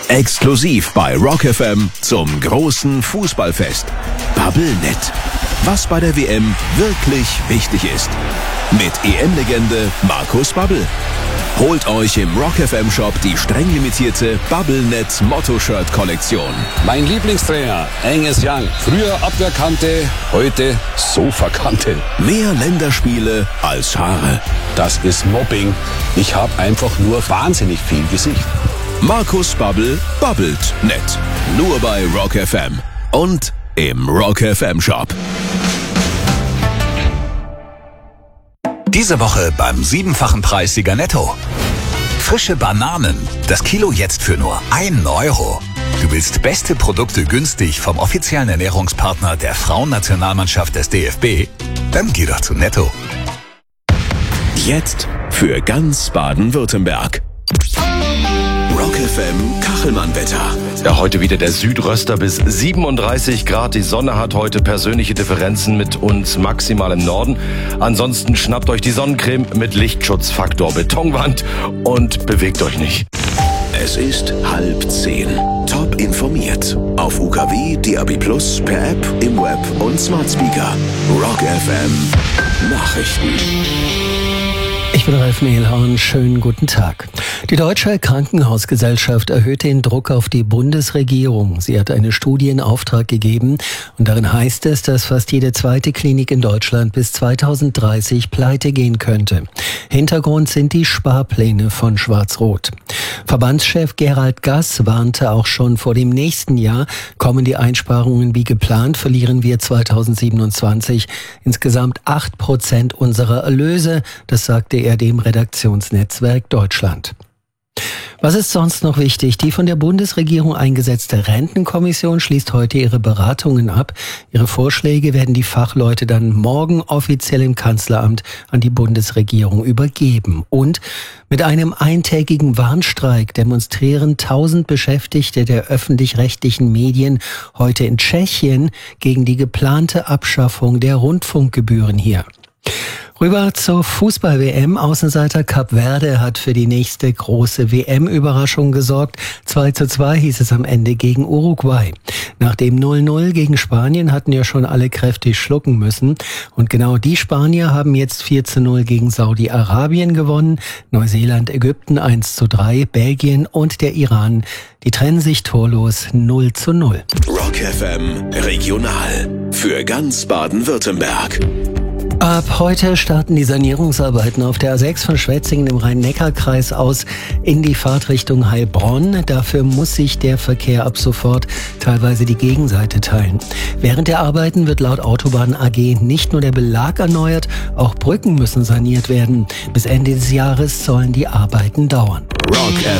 Exklusiv bei Rock FM zum großen Fußballfest. Bubblenet. Was bei der WM wirklich wichtig ist. Mit EM-Legende Markus Babbel. Holt euch im Rock FM Shop die streng limitierte Bubblenet Motto-Shirt-Kollektion. Mein Lieblingstrainer, Angus Young. Früher Abwehrkante, heute Sofakante. Mehr Länderspiele als Haare. Das ist Mobbing. Ich habe einfach nur wahnsinnig viel Gesicht. Markus Babbel babbelt nett. Nur bei Rock FM und im Rock FM Shop. Diese Woche beim 7-fachen Preissieger Netto. Frische Bananen. Das Kilo jetzt für nur 1 Euro. Du willst beste Produkte günstig vom offiziellen Ernährungspartner der Frauennationalmannschaft des DFB? Dann geh doch zu Netto. Jetzt für ganz Baden-Württemberg. Rock FM Kachelmann-Wetter. Ja, heute wieder der Südröster bis 37 Grad. Die Sonne hat heute persönliche Differenzen mit uns maximal im Norden. Ansonsten schnappt euch die Sonnencreme mit Lichtschutzfaktor Betonwand und bewegt euch nicht. Es ist 9:30. Top informiert. Auf UKW, DAB+, per App, im Web und Smart Speaker. Rock FM Nachrichten. Ich bin Ralf Mehlhorn, schönen guten Tag. Die Deutsche Krankenhausgesellschaft erhöht den Druck auf die Bundesregierung. Sie hat eine Studie in Auftrag gegeben und darin heißt es, dass fast jede zweite Klinik in Deutschland bis 2030 pleite gehen könnte. Hintergrund sind die Sparpläne von Schwarz-Rot. Verbandschef Gerald Gass warnte auch schon vor dem nächsten Jahr, kommen die Einsparungen wie geplant, verlieren wir 2027 insgesamt 8% unserer Erlöse. Das sagte er dem Redaktionsnetzwerk Deutschland. Was ist sonst noch wichtig? Die von der Bundesregierung eingesetzte Rentenkommission schließt heute ihre Beratungen ab. Ihre Vorschläge werden die Fachleute dann morgen offiziell im Kanzleramt an die Bundesregierung übergeben. Und mit einem eintägigen Warnstreik demonstrieren 1000 Beschäftigte der öffentlich-rechtlichen Medien heute in Tschechien gegen die geplante Abschaffung der Rundfunkgebühren hier. Rüber zur Fußball-WM. Außenseiter Kap Verde hat für die nächste große WM-Überraschung gesorgt. 2:2 hieß es am Ende gegen Uruguay. Nach dem 0:0 gegen Spanien hatten ja schon alle kräftig schlucken müssen. Und genau die Spanier haben jetzt 4:0 gegen Saudi-Arabien gewonnen. Neuseeland, Ägypten 1:3, Belgien und der Iran, die trennen sich torlos 0:0. Rock FM Regional für ganz Baden-Württemberg. Ab heute starten die Sanierungsarbeiten auf der A6 von Schwetzingen im Rhein-Neckar-Kreis aus in die Fahrtrichtung Heilbronn. Dafür muss sich der Verkehr ab sofort teilweise die Gegenseite teilen. Während der Arbeiten wird laut Autobahn AG nicht nur der Belag erneuert, auch Brücken müssen saniert werden. Bis Ende des Jahres sollen die Arbeiten dauern. Rock